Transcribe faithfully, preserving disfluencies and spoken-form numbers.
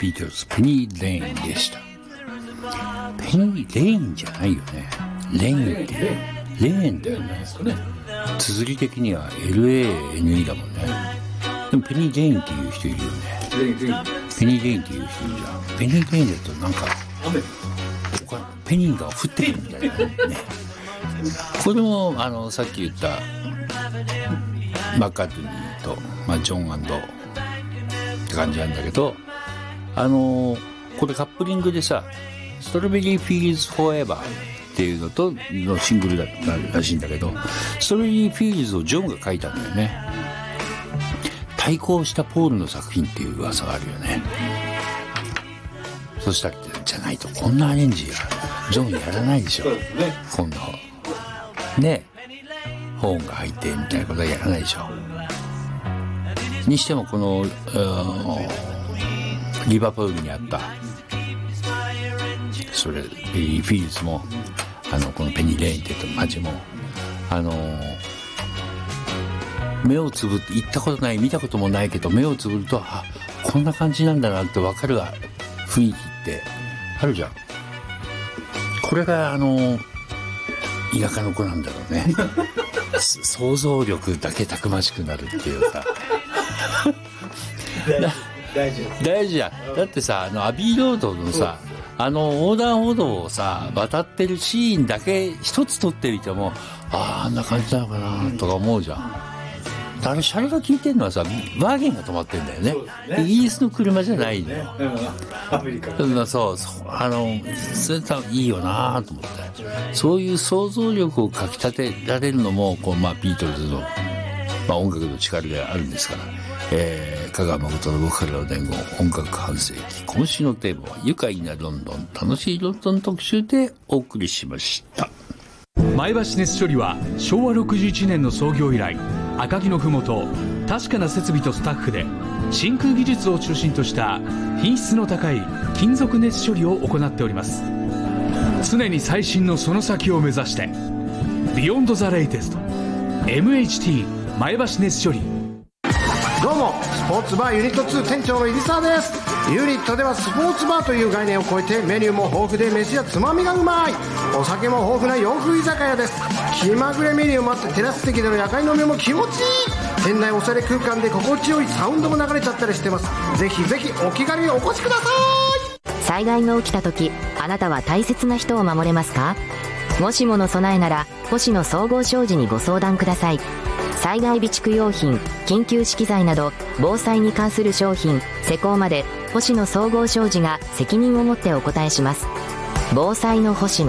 ビートルズ、ペニー・レインでした。ペニー・レインじゃないよね。レインっていう。レーンだよね。綴り的には エルエーエヌイー だもんね。でもペニー・レインっていう人いるよね。ペニー・レインっていう人いるじゃん。ペニー・レインだとなんかペニーが降ってくるみたいなね。これもあのさっき言ったマッカートニーと、まあ、ジョン&って感じなんだけど、あのこれカップリングでさ、ストロベリー・フィールズ・フォーエバーっていうのとのシングルだったらしいんだけど、ストロベリー・フィールズをジョンが書いたんだよね。対抗したポールの作品っていう噂があるよね。そしたらじゃないとこんなアレンジやジョンやらないでしょ。こんなねホーンが入ってみたいなことはやらないでしょ。にしてもこのリバプールにあったそれフィールズもあのこのペニー・レインっていう街もあの目をつぶって行ったことない見たこともないけど目をつぶるとあこんな感じなんだなって分かる雰囲気ってあるじゃん。これがあの田舎の子なんだろうね。想像力だけたくましくなるっていうか大事大事や。だってさあのアビーロードのさあの横断歩道をさ渡ってるシーンだけ一つ撮ってみてもあああんな感じなのかなとか思うじゃん。あれシャレが効いてるのはさワーゲンが止まってるんだよ ね, ねイギリスの車じゃないのよ、ねうん、アメリカのそうそうあのそれ多分いいよなと思って、そういう想像力をかきたてられるのもこう、まあ、ビートルズの、まあ、音楽の力であるんですから、えー、香川誠のボーカルの伝言音楽半世紀、今週のテーマは愉快なロンドン楽しいロンドン特集でお送りしました。 前橋熱処理はしょうわろくじゅういちねんの創業以来赤城のふもと確かな設備とスタッフで真空技術を中心とした品質の高い金属熱処理を行っております。常に最新のその先を目指してビヨンドザレイテスト エムエイチティー 前橋熱処理。 どうもスポーツバーユニットツー店長の入澤です。ユニットではスポーツバーという概念を超えてメニューも豊富で飯やつまみがうまい、お酒も豊富な洋風居酒屋です。気まぐれメニューもあってテラス席での夜会飲みも気持ちいい。店内おしゃれ空間で心地よいサウンドも流れちゃったりしてます。ぜひぜひお気軽にお越しください。 災害が起きた時、あなたは大切な人を守れますか？もしもの備えなら星野総合商事にご相談ください。災害備蓄用品、緊急資機材など防災に関する商品、施工まで星野総合商事が責任を持ってお答えします。防災の星野。